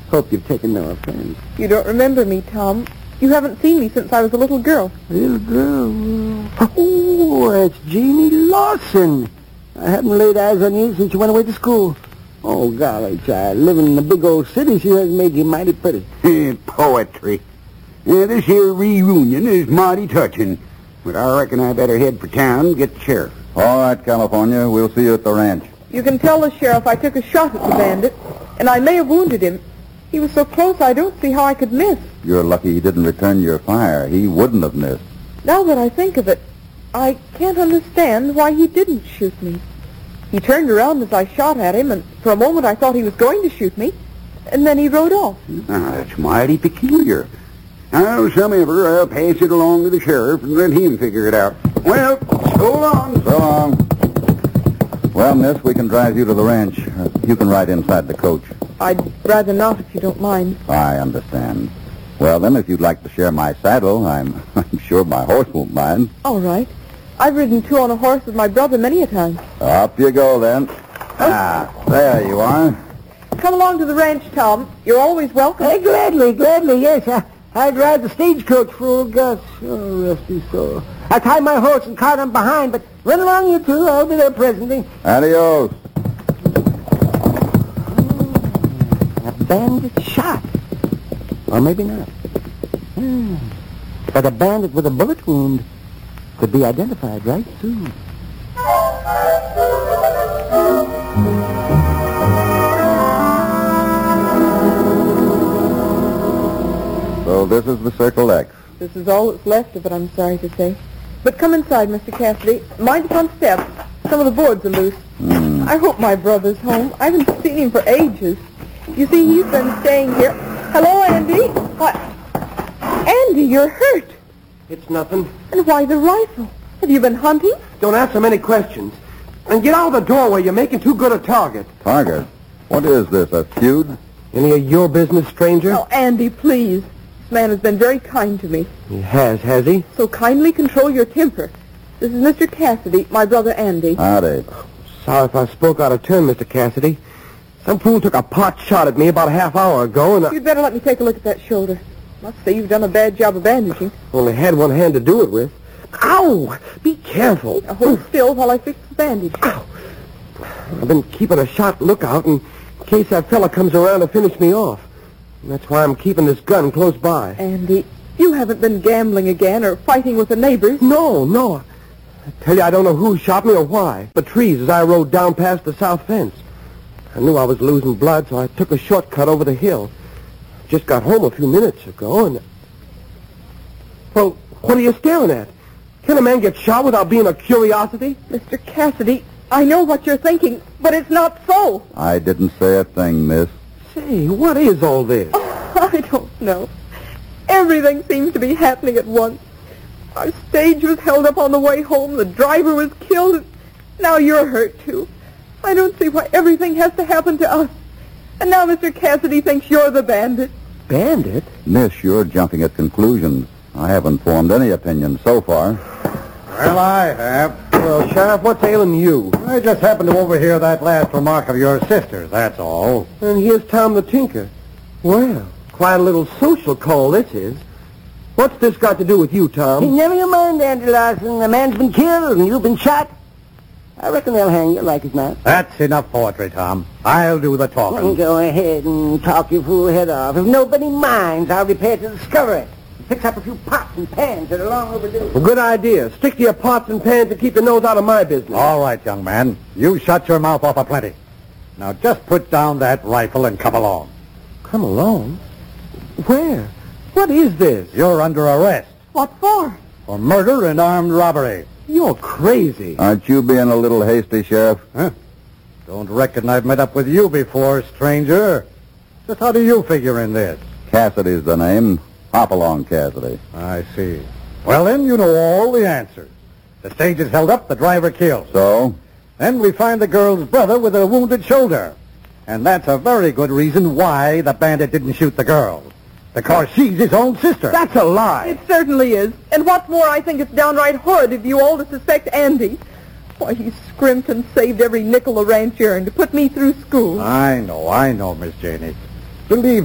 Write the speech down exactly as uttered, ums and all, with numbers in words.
Hope you've taken no offense. You don't remember me, Tom. You haven't seen me since I was a little girl. Little girl? Oh, it's Jeannie Lawson. I haven't laid eyes on you since you went away to school. Oh, golly, child. Living in a big old city sure has made you mighty pretty. Poetry. Yeah, this here reunion is mighty touching. But I reckon I better head for town and get the sheriff. All right, California. We'll see you at the ranch. You can tell the sheriff I took a shot at the bandit, and I may have wounded him. He was so close I don't see how I could miss. You're lucky he didn't return your fire. He wouldn't have missed. Now that I think of it, I can't understand why he didn't shoot me. He turned around as I shot at him, and for a moment I thought he was going to shoot me, and then he rode off. Now, that's mighty peculiar. Now, somever, I'll pass it along to the sheriff and let him figure it out. Well, so long. So long. Well, miss, we can drive you to the ranch. Uh, you can ride inside the coach. I'd rather not, if you don't mind. I understand. Well, then, if you'd like to share my saddle, I'm, I'm sure my horse won't mind. All right. I've ridden two on a horse with my brother many a time. Up you go, then. Ah, there you are. Come along to the ranch, Tom. You're always welcome. Hey, gladly, gladly, yes. I, I'd ride the stagecoach for old Gus. Oh, rest his soul. I tie my horse and cart on behind, but run along, you two. I'll be there presently. Adios. A bandit shot. Or maybe not. Hmm. But a bandit with a bullet wound could be identified right soon. So this is the Circle X. This is all that's left of it, I'm sorry to say. But come inside, Mister Cassidy. Mind the front steps. Some of the boards are loose. Mm. I hope my brother's home. I haven't seen him for ages. You see, he's been staying here. Hello, Andy. What? Andy, you're hurt. It's nothing. And why the rifle? Have you been hunting? Don't ask so many questions. And get out of the doorway. You're making too good a target. Target? What is this, a feud? Any of your business, stranger? Oh, Andy, please. This man has been very kind to me. He has, has he? So kindly control your temper. This is Mister Cassidy, my brother Andy. Howdy. Sorry if I spoke out of turn, Mister Cassidy. Some fool took a pot shot at me about a half hour ago, and I You'd better let me take a look at that shoulder. Must say you've done a bad job of bandaging. only had one hand to do it with. Ow! Be careful. Now hold still while I fix the bandage. Ow! I've been keeping a sharp lookout in case that fella comes around to finish me off. And that's why I'm keeping this gun close by. Andy, you haven't been gambling again or fighting with the neighbors. No, no. I tell you, I don't know who shot me or why. The trees as I rode down past the south fence. I knew I was losing blood, so I took a shortcut over the hill. Just got home a few minutes ago, and... Well, what are you staring at? Can a man get shot without being a curiosity? Mister Cassidy, I know what you're thinking, but it's not so. I didn't say a thing, miss. Say, what is all this? Oh, I don't know. Everything seems to be happening at once. Our stage was held up on the way home, the driver was killed, and now you're hurt, too. I don't see why everything has to happen to us. And now Mister Cassidy thinks you're the bandit. Bandit? Miss, you're jumping at conclusions. I haven't formed any opinion so far. Well, I have. Well, Sheriff, what's ailing you? I just happened to overhear that last remark of your sister's, that's all. And here's Tom the Tinker. Well, quite a little social call this is. What's this got to do with you, Hey, Tom? never you mind, Andy Larson. The man's been killed and you've been shot. I reckon they'll hang you like as not. That's enough poetry, Tom. I'll do the Well, talking. go ahead and talk your fool head off. If nobody minds, I'll repair to discover it. Fix up a few pots and pans that are long overdue. Well, good idea. Stick to your pots and pans and keep your nose out of my business. All right, young man. You shut your mouth off a plenty. Now just put down that rifle and come along. Come along? Where? What is this? You're under arrest What for? for murder and armed robbery. You're crazy. Aren't you being a little hasty, Sheriff? Huh? Don't reckon I've met up with you before, stranger. Just how do you figure in this? Cassidy's the name. Hop along, Cassidy. I see. Well, then, you know all the answers. The stage is held up, the driver killed. So? Then we find the girl's brother with a wounded shoulder. And that's a very good reason why the bandit didn't shoot the girl. Because she's his own sister. That's a lie. It certainly is. And what's more, I think it's downright horrid of you all to suspect Andy. Why, he scrimped and saved every nickel the ranch earned to put me through school. I know, I know, Miss Janey. Believe